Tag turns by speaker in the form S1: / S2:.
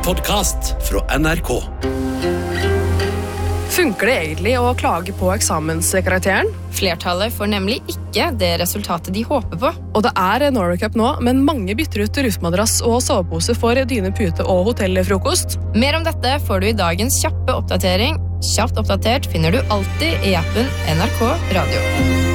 S1: podcast fra NRK.
S2: Funker det egentlig å klage på eksamenskarakteren?
S3: Flertallet får nemlig ikke det resultatet de håper på.
S2: Og det Norway Cup nå, men mange bytter ut rustmadrass og sovepose for dyne, pute og hotellfrokost.
S3: Mer om dette får du i dagens kjappe oppdatering. Kjapt oppdatert finner du alltid i appen NRK Radio.